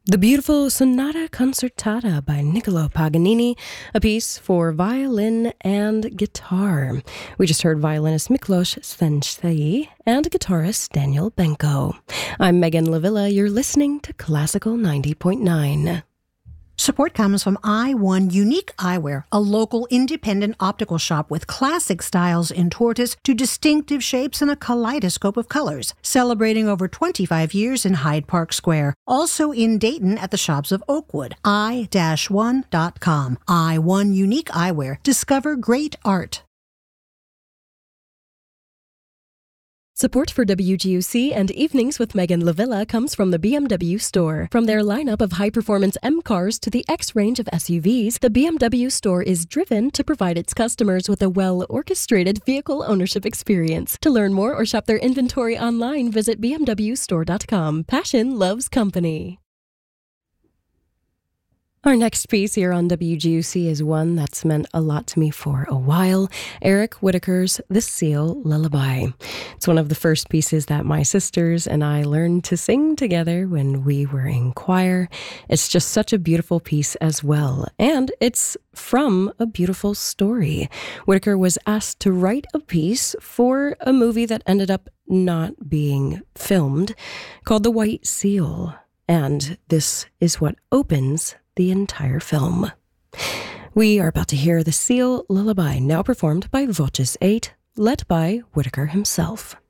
The beautiful Sonata Concertata by Niccolo Paganini, a piece for violin and guitar. We just heard violinist Miklos Stenszei and guitarist Daniel Benko. I'm Megan Lavilla. You're listening to Classical 90.9. Support comes from I1 Unique Eyewear, a local independent optical shop with classic styles in tortoise to distinctive shapes and a kaleidoscope of colors, celebrating over 25 years in Hyde Park Square. Also in Dayton at the shops of Oakwood. i-1.com. I1 Unique Eyewear. Discover great art. Support for WGUC and Evenings with Megan Lavilla comes from the BMW store. From their lineup of high-performance M cars to the X range of SUVs, the BMW store is driven to provide its customers with a well-orchestrated vehicle ownership experience. To learn more or shop their inventory online, visit bmwstore.com. Passion loves company. Our next piece here on WGUC is one that's meant a lot to me for a while. Eric Whitacre's The Seal Lullaby. It's one of the first pieces that my sisters and I learned to sing together when we were in choir. It's just such a beautiful piece as well. And it's from a beautiful story. Whitacre was asked to write a piece for a movie that ended up not being filmed called The White Seal. And this is what opens the entire film. We are about to hear The Seal Lullaby, now performed by Voces 8, led by Whitacre himself.